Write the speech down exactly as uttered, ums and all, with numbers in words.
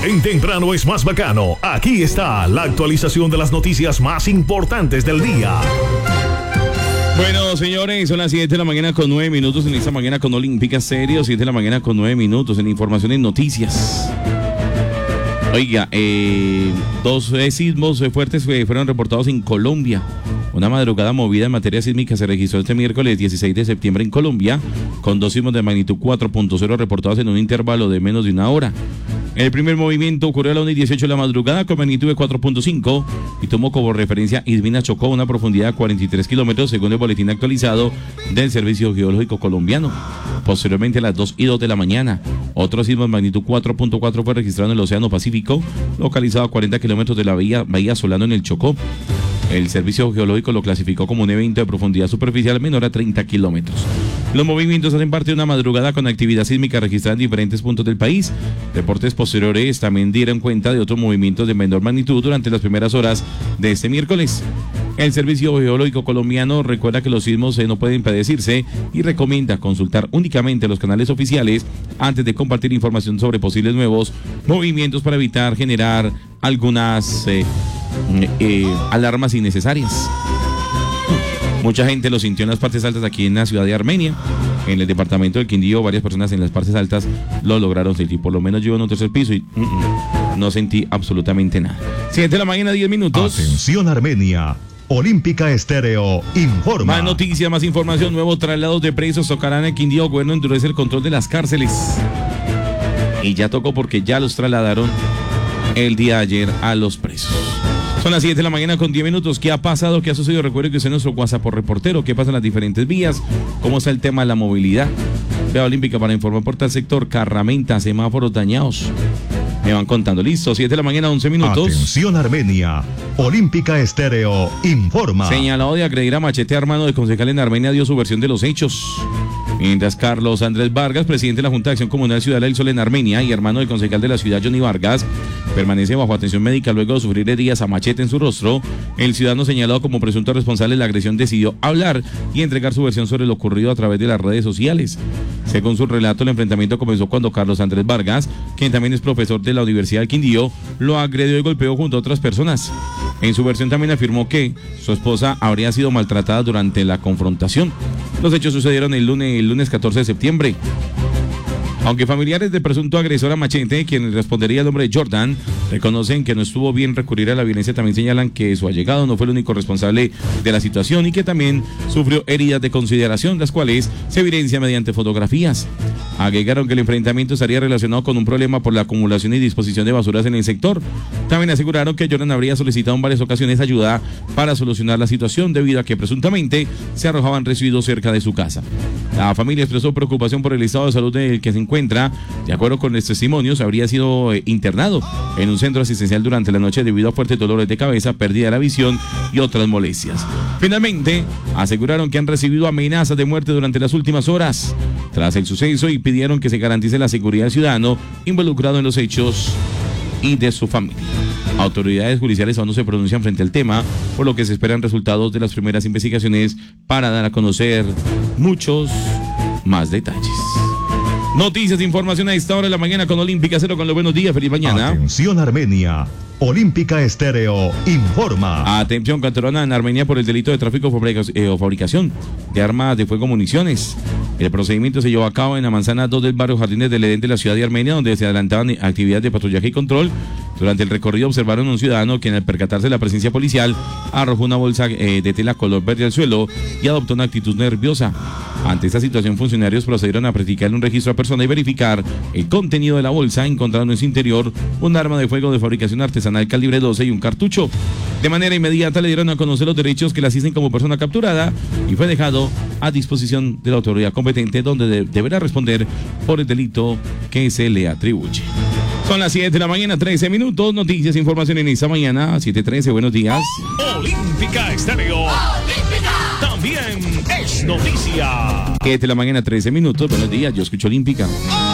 En temprano es más bacano. Aquí está la actualización de las noticias más importantes del día. Bueno, señores, son las siete de la mañana con nueve minutos en esta mañana con Olímpica Estéreo, siete de la mañana con nueve minutos en información y noticias. Oiga, eh, dos eh, sismos eh, fuertes eh, fueron reportados en Colombia. Una madrugada movida en materia sísmica se registró este miércoles dieciséis de septiembre en Colombia, con dos sismos de magnitud cuatro punto cero reportados en un intervalo de menos de una hora. El primer movimiento ocurrió a la una y dieciocho de la madrugada con magnitud de cuatro punto cinco y tomó como referencia Ismina Chocó, a una profundidad de cuarenta y tres kilómetros, según el boletín actualizado del Servicio Geológico Colombiano. Posteriormente, a las dos y dos de la mañana, otro sismo de magnitud cuatro punto cuatro fue registrado en el Océano Pacífico, localizado a cuarenta kilómetros de la bahía, bahía Solano, en el Chocó. El Servicio Geológico lo clasificó como un evento de profundidad superficial menor a treinta kilómetros. Los movimientos hacen parte de una madrugada con actividad sísmica registrada en diferentes puntos del país. Reportes posteriores también dieron cuenta de otros movimientos de menor magnitud durante las primeras horas de este miércoles. El Servicio Geológico Colombiano recuerda que los sismos eh, no pueden predecirse y recomienda consultar únicamente los canales oficiales antes de compartir información sobre posibles nuevos movimientos para evitar generar algunas eh, eh, alarmas innecesarias. Mucha gente lo sintió en las partes altas aquí en la ciudad de Armenia. En el departamento del Quindío, varias personas en las partes altas lo lograron sentir. Por lo menos yo en un tercer piso y mm, mm, no sentí absolutamente nada. siete de la mañana, diez minutos. Atención, Armenia. Olímpica Estéreo informa. Más noticias, más información. Nuevos traslados de presos tocarán en Quindío. El gobierno endurece el control de las cárceles. Y ya tocó porque ya los trasladaron el día de ayer a los presos. Son las siete de la mañana con diez minutos. ¿Qué ha pasado? ¿Qué ha sucedido? Recuerde que usted es nuestro WhatsApp por reportero. ¿Qué pasa en las diferentes vías? ¿Cómo está el tema de la movilidad? Vea Olímpica para informar por tal sector. Carramenta, semáforos dañados. Me van contando. Listo, siete de la mañana, once minutos. Atención, Armenia. Olímpica Estéreo informa. Señalado de agredir a machete a hermano de concejal en Armenia, dio su versión de los hechos. Mientras Carlos Andrés Vargas, presidente de la Junta de Acción Comunal Ciudad del Sol en Armenia y hermano del concejal de la ciudad, Johnny Vargas, permanece bajo atención médica luego de sufrir heridas a machete en su rostro, el ciudadano señalado como presunto responsable de la agresión decidió hablar y entregar su versión sobre lo ocurrido a través de las redes sociales. Según su relato, el enfrentamiento comenzó cuando Carlos Andrés Vargas, quien también es profesor de la Universidad del Quindío, lo agredió y golpeó junto a otras personas. En su versión también afirmó que su esposa habría sido maltratada durante la confrontación. Los hechos sucedieron el lunes, el lunes catorce de septiembre. Aunque familiares del presunto agresor a machete, quien respondería el nombre de Jordan, reconocen que no estuvo bien recurrir a la violencia, también señalan que su allegado no fue el único responsable de la situación y que también sufrió heridas de consideración, las cuales se evidencian mediante fotografías. Agregaron que el enfrentamiento estaría relacionado con un problema por la acumulación y disposición de basuras en el sector. También aseguraron que Jordan habría solicitado en varias ocasiones ayuda para solucionar la situación debido a que presuntamente se arrojaban residuos cerca de su casa. La familia expresó preocupación por el estado de salud del que se encuentra. De acuerdo con los testimonios, habría sido eh, internado en un centro asistencial durante la noche debido a fuertes dolores de cabeza, pérdida de la visión y otras molestias. Finalmente, aseguraron que han recibido amenazas de muerte durante las últimas horas tras el suceso y pidieron que se garantice la seguridad del ciudadano involucrado en los hechos y de su familia. Autoridades judiciales aún no se pronuncian frente al tema, por lo que se esperan resultados de las primeras investigaciones para dar a conocer muchos más detalles. Noticias, información a esta hora de la mañana con Olímpica Cero, con los buenos días. Feliz mañana. Atención, Armenia. Olímpica Estéreo informa. Atención, cantorana en Armenia por el delito de tráfico o fabricación de armas de fuego, municiones. El procedimiento se llevó a cabo en la manzana dos del barrio Jardines del Edén de la ciudad de Armenia, donde se adelantaban actividades de patrullaje y control. Durante el recorrido observaron a un ciudadano quien, al percatarse de la presencia policial, arrojó una bolsa eh, de tela color verde al suelo y adoptó una actitud nerviosa. Ante esta situación, funcionarios procedieron a practicar un registro a persona y verificar el contenido de la bolsa, encontrando en su interior un arma de fuego de fabricación artesanal calibre doce y un cartucho. De manera inmediata le dieron a conocer los derechos que le asisten como persona capturada y fue dejado a disposición de la autoridad competente, donde de- deberá responder por el delito que se le atribuye. Son las siete de la mañana, trece minutos. Noticias, información en esta mañana, siete trece. Buenos días. Olímpica Estéreo. Olímpica. También es noticia. siete de la mañana, trece minutos. Buenos días, yo escucho Olímpica.